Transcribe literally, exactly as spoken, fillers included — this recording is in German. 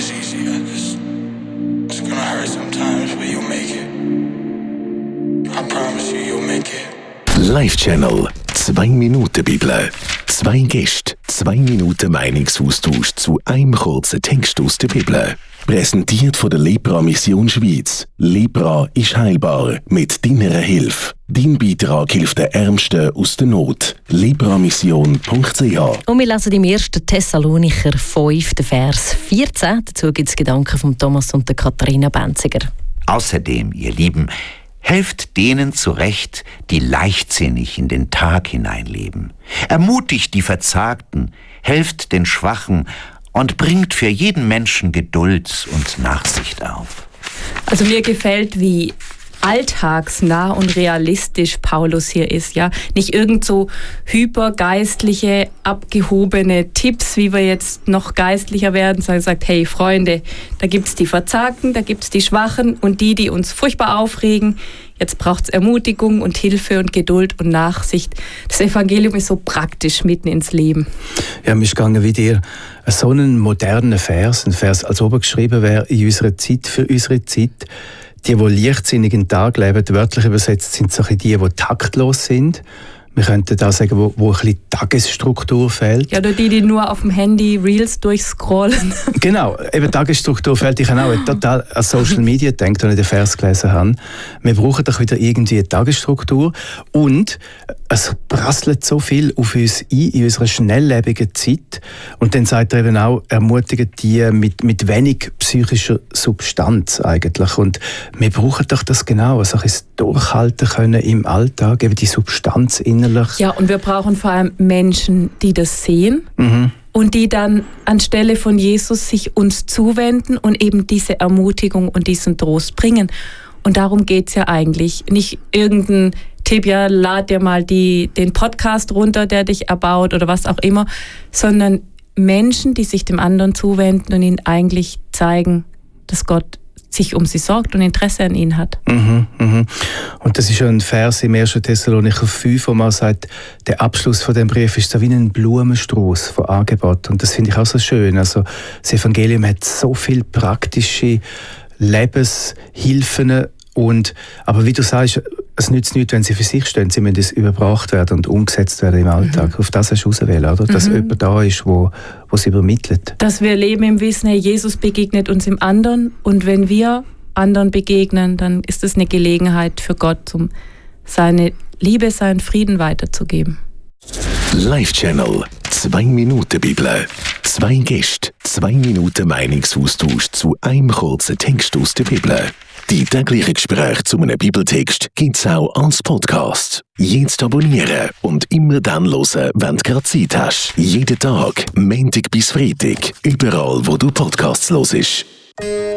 always easy. I just, it's gonna hurt sometimes, but you'll make it. I promise you, you'll make it. Live Channel. Zwei Minuten Bibel. Zwei Gäste. Zwei Minuten Meinungsaustausch zu einem kurzen Text aus der Bibel. Präsentiert von der Lepra Mission Schweiz. Lepra ist heilbar mit deiner Hilfe. Dein Beitrag hilft den Ärmsten aus der Not. lepramission punkt c h. Und wir lesen im ersten Thessalonicher fünf, Vers vierzehn. Dazu gibt es Gedanken von Thomas und der Katharina Benziger. Außerdem, ihr Lieben, helft denen zurecht, die leichtsinnig in den Tag hineinleben. Ermutigt die Verzagten, helft den Schwachen und bringt für jeden Menschen Geduld und Nachsicht auf. Also mir gefällt, wie alltagsnah und realistisch Paulus hier ist, ja. Nicht irgend so hypergeistliche, abgehobene Tipps, wie wir jetzt noch geistlicher werden, sondern sagt, hey Freunde, da gibt's die Verzagten, da gibt's die Schwachen und die, die uns furchtbar aufregen. Jetzt braucht's Ermutigung und Hilfe und Geduld und Nachsicht. Das Evangelium ist so praktisch mitten ins Leben. Ja, mir ist gegangen wie dir so einen modernen Vers, ein Vers, als ob er geschrieben wäre in unserer Zeit, für unsere Zeit. Die, die leichtsinnig in den Tag leben, wörtlich übersetzt, sind so die, die taktlos sind. Wir könnten da sagen, wo, wo ein bisschen Tagesstruktur fehlt. Ja, oder die, die nur auf dem Handy Reels durchscrollen. Genau, eben Tagesstruktur fehlt. Ich habe auch total an Social Media gedacht, als ich den Vers gelesen habe. Wir brauchen doch wieder irgendwie eine Tagesstruktur. Und es prasselt so viel auf uns ein in unserer schnelllebigen Zeit. Und dann sagt er eben auch, ermutigt die mit, mit wenig psychischer Substanz eigentlich. Und wir brauchen doch das genau, also ein Durchhalten können im Alltag, eben die Substanz innerlich. Ja, und wir brauchen vor allem Menschen, die das sehen mhm. und die dann anstelle von Jesus sich uns zuwenden und eben diese Ermutigung und diesen Trost bringen. Und darum geht es ja eigentlich. Nicht irgendein Tipp, ja, lad dir mal die, den Podcast runter, der dich erbaut oder was auch immer, sondern Menschen, die sich dem anderen zuwenden und ihnen eigentlich zeigen, dass Gott sich um sie sorgt und Interesse an ihnen hat. Mhm, mhm. Und das ist ja ein Vers im ersten Thessalonicher fünf, wo man sagt, der Abschluss von dem Brief ist so wie ein Blumenstrauß von Angebot. Und das finde ich auch so schön. Also das Evangelium hat so viele praktische Lebenshilfen. Und, aber wie du sagst, es nützt nichts, wenn sie für sich stehen. Sie müssen überbracht werden und umgesetzt werden im Alltag. Mhm. Auf das hast du auswählen, oder? Dass mhm. jemand da ist, wo, wo sie übermittelt. Dass wir leben im Wissen, hey, Jesus begegnet uns im anderen. Und wenn wir anderen begegnen, dann ist es eine Gelegenheit für Gott, um seine Liebe, seinen Frieden weiterzugeben. Live Channel. Zwei Minuten Bibel. Zwei Gäste. Zwei Minuten Meinungsaustausch zu einem kurzen Text aus der Bibel. Die täglichen Gespräche zu einem Bibeltext gibt es auch als Podcast. Jetzt abonnieren und immer dann hören, wenn du gerade Zeit hast. Jeden Tag, Montag bis Freitag, überall wo du Podcasts hörst.